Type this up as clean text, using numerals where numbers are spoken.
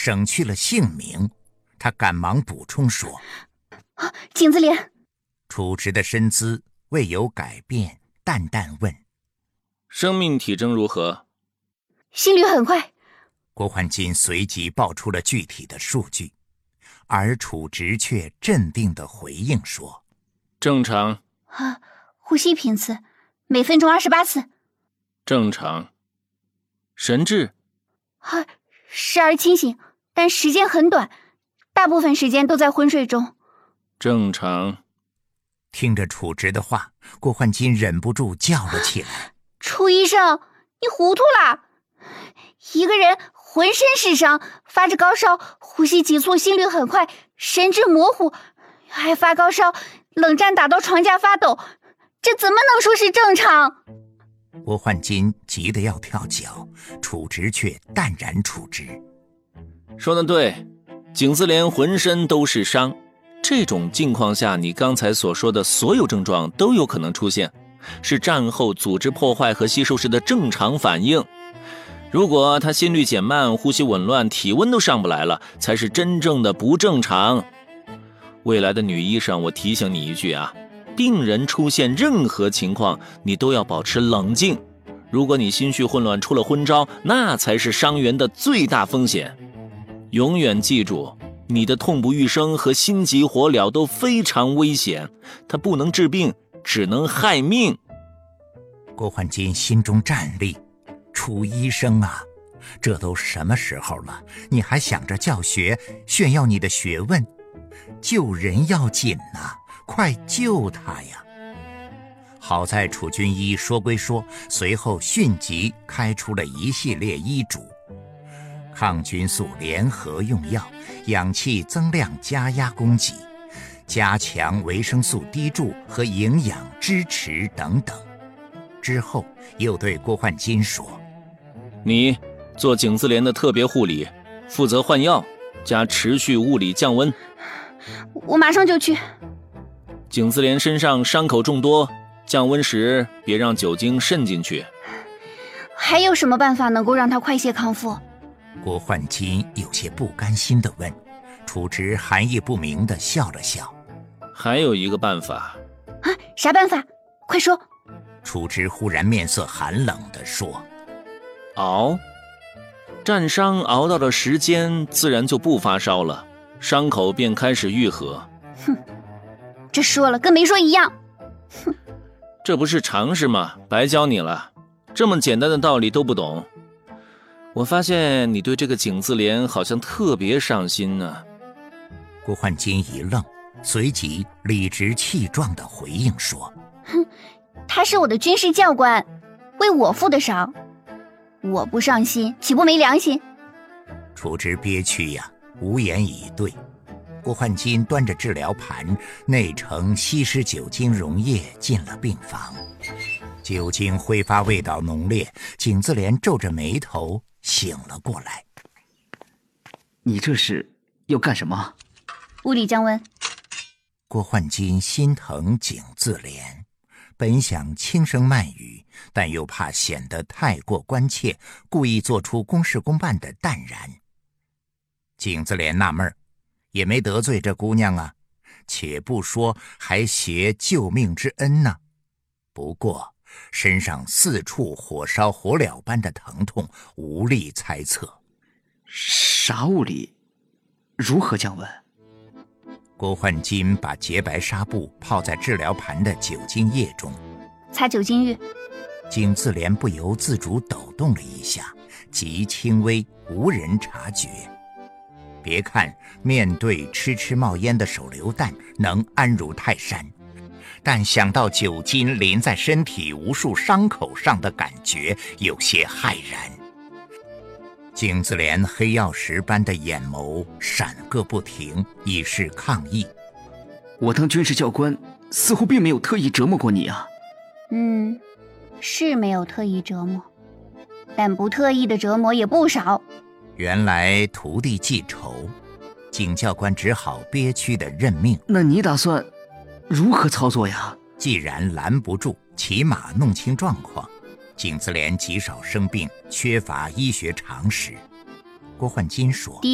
省去了姓名。他赶忙补充说： 景子莲。 楚直的身姿未有改变，淡淡问： 生命体征如何？ 心率很快。 郭焕金随即报出了具体的数据，而楚直却镇定地回应说： 正常。 呼吸频次每分钟28次。 正常。神志？ 时而清醒，但时间很短，大部分时间都在昏睡中。 正常。 听着楚直的话，郭焕金忍不住叫了起来： 楚医生，你糊涂了！一个人浑身是伤，发着高烧，呼吸急促，心率很快，神志模糊，还发高烧，冷战打到床架发抖，这怎么能说是正常？ 郭焕金急得要跳脚，楚直却淡然处之。 说得对，景自莲浑身都是伤，这种境况下，你刚才所说的所有症状都有可能出现，是战后组织破坏和吸收时的正常反应。如果他心率减慢，呼吸紊乱，体温都上不来了，才是真正的不正常。未来的女医生，我提醒你一句啊，病人出现任何情况，你都要保持冷静。如果你心绪混乱出了昏招，那才是伤员的最大风险。永远记住，你的痛不欲生和心急火燎都非常危险，它不能治病，只能害命。 郭焕金心中战栗，楚医生啊，这都什么时候了，你还想着教学，炫耀你的学问？救人要紧啊，快救他呀！好在楚军医说归说，随后迅即开出了一系列医嘱：抗菌素联合用药，氧气增量加压供给，加强维生素滴注和营养支持等等。之后又对郭焕金说： 你做景自莲的特别护理，负责换药加持续物理降温。 我马上就去。 景自莲身上伤口众多，降温时别让酒精渗进去。 还有什么办法能够让他快些康复？ 郭焕金有些不甘心地问。楚直含义不明地笑了笑： 还有一个办法。 啥办法？快说。 楚直忽然面色寒冷地说： 熬。战伤熬到了时间，自然就不发烧了，伤口便开始愈合。 这说了跟没说一样。 这不是常识吗？白教你了，这么简单的道理都不懂。我发现你对这个景自莲好像特别上心呢。 郭焕金一愣，随即理直气壮地回应说： 他是我的军事教官，为我负的伤，我不上心岂不没良心？ 楚直憋屈呀，无言以对。郭焕金端着治疗盘，内盛稀释酒精溶液进了病房。酒精挥发味道浓烈，景自莲皱着眉头醒了过来。 你这是要干什么？ 物理降温。 郭焕金心疼景自莲，本想轻声慢语，但又怕显得太过关切，故意做出公事公办的淡然。景自莲纳闷，也没得罪这姑娘啊，且不说还携救命之恩呢。不过身上四处火烧火燎般的疼痛，无力猜测。 啥物理？如何降温？ 郭焕金把洁白纱布泡在治疗盘的酒精液中， 擦酒精浴。 景自莲不由自主抖动了一下，极轻微，无人察觉。别看面对痴痴冒烟的手榴弹能安如泰山，但想到酒精淋在身体无数伤口上的感觉，有些骇然。景自莲黑曜石般的眼眸闪个不停，以示抗议。 我当军事教官似乎并没有特意折磨过你啊。 是没有特意折磨，但不特意的折磨也不少。 原来徒弟记仇，景教官只好憋屈地认命。 那你打算如何操作呀？ 既然拦不住，起码弄清状况。景自莲极少生病，缺乏医学常识。郭焕金说：